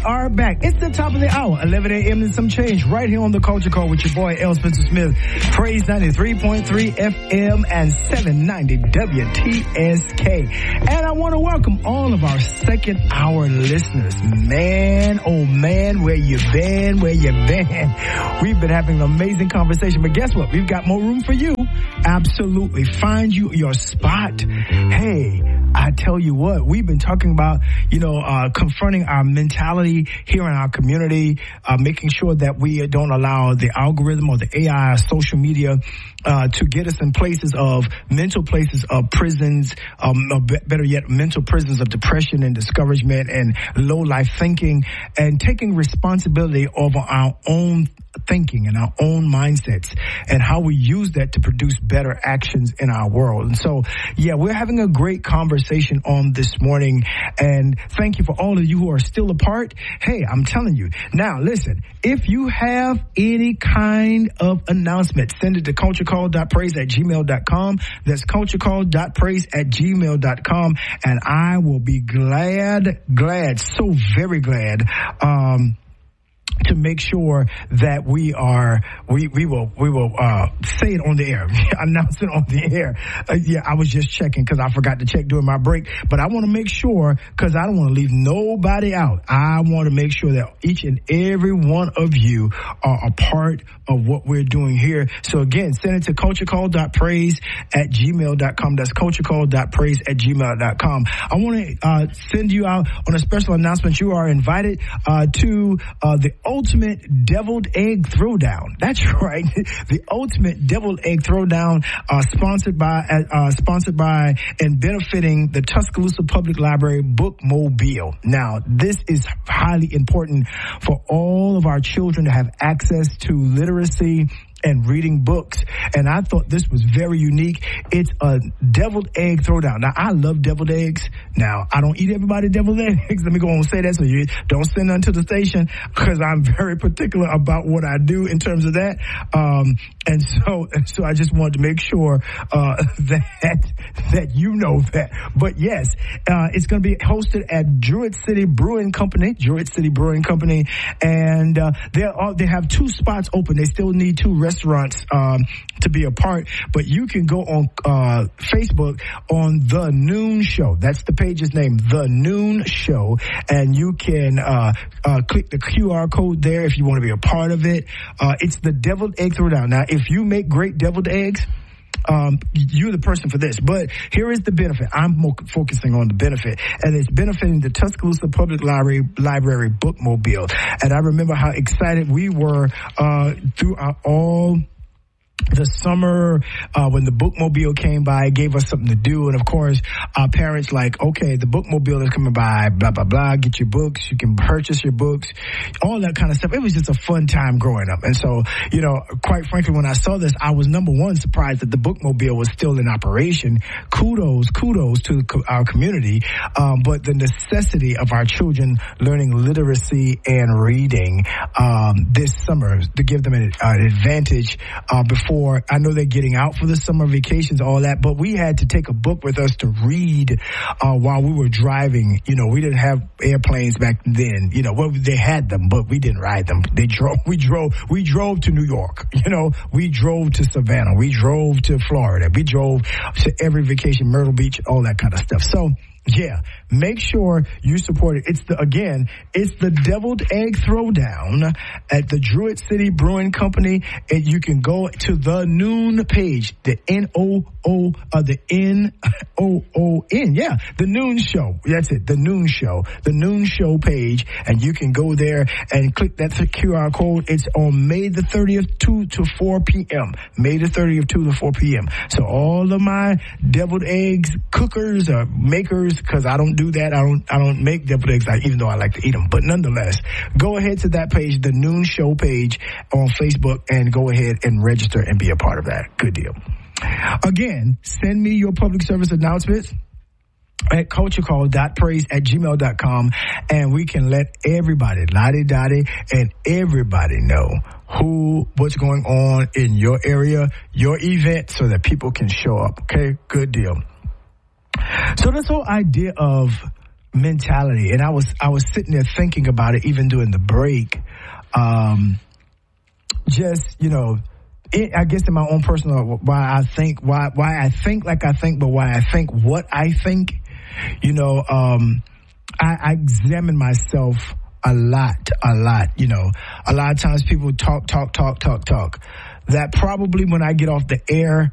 are back. It's the top of the hour, 11 a.m. and some change, right here on the Culture Call with your boy, L. Spencer Smith. Praise 93.3 FM and 790 WTSK. And I want to welcome all of our second hour listeners. Man, oh man, where you been? Where you been? We've been having an amazing conversation, but guess what? We've got more room for you. Absolutely. Find you your spot. Hey, I tell you what, we've been talking about, confronting our mentality here in our community, making sure that we don't allow the algorithm or the AI or social media to get us in mental places of prisons, or better yet, mental prisons of depression and discouragement and low life thinking, and taking responsibility over our own thinking and our own mindsets and how we use that to produce better actions in our world. And so, we're having a great conversation on this morning, and thank you for all of you who are still apart. Hey, I'm telling you. Now, listen, if you have any kind of announcement, send it to culturecall.praise@gmail.com. That's culturecall.praise@gmail.com, and I will be glad, so very glad, to make sure that we will say it on the air, announce it on the air. I was just checking because I forgot to check during my break, but I want to make sure, because I don't want to leave nobody out. I want to make sure that each and every one of you are a part of what we're doing here. So again, send it to culturecall.praise@gmail.com. That's culturecall.praise@gmail.com. I want to send you out on a special announcement. You are invited to the Ultimate Deviled Egg Throwdown. That's right. The Ultimate Deviled Egg Throwdown, sponsored by and benefiting the Tuscaloosa Public Library Bookmobile. Now, this is highly important for all of our children to have access to literacy and reading books. And I thought this was very unique. It's a deviled egg throwdown. Now, I love deviled eggs. Now, I don't eat everybody deviled eggs. Let me go on and say that so you don't send none to the station, because I'm very particular about what I do in terms of that. And so I just wanted to make sure that you know that. But yes, it's going to be hosted at Druid City Brewing Company, and they have 2 spots open. They still need 2 restaurants to be a part, but you can go on Facebook on The Noon Show. That's the page's name, The Noon Show, and you can click the QR code there if you want to be a part of it. It's the Deviled Egg Throwdown. Now, if you make great deviled eggs, you're the person for this. But here is the benefit. I'm focusing on the benefit, and it's benefiting the Tuscaloosa Public Library Bookmobile. And I remember how excited we were throughout all the summer when the bookmobile came by. It gave us something to do, and of course our parents okay, the bookmobile is coming by, blah blah blah, get your books, you can purchase your books, all that kind of stuff. It was just a fun time growing up. And so, quite frankly, when I saw this, I was number one surprised that the bookmobile was still in operation. Kudos to our community, but the necessity of our children learning literacy and reading this summer to give them an advantage before. I know they're getting out for the summer vacations, all that, but we had to take a book with us to read while we were driving. We didn't have airplanes back then. Well, they had them, but we didn't ride them. We drove to New York. We drove to Savannah. We drove to Florida. We drove to every vacation, Myrtle Beach, all that kind of stuff. So, yeah, make sure you support it. It's the Deviled Egg Throwdown at the Druid City Brewing Company, and you can go to the Noon page, the The Noon Show. That's it, The Noon Show. The Noon Show page, and you can go there and click that QR code. It's on May the 30th, 2 to 4 p.m. May the 30th, 2 to 4 p.m. So all of my deviled eggs cookers or makers, because I don't do that. I don't make deviled eggs, even though I like to eat them. But nonetheless, go ahead to that page, the Noon Show page on Facebook, and go ahead and register and be a part of that. Good deal. Again, send me your public service announcements at culturecall.praise@gmail.com, and we can let everybody, lottie-dottie, and everybody know what's going on in your area, your event, so that people can show up. Okay, good deal. So this whole idea of mentality. And I was sitting there thinking about it even during the break. Just, you know, I guess in my own personal, why I think like I think, but why I think what I think, you know, I examine myself a lot, you know. A lot of times people talk. That probably when I get off the air,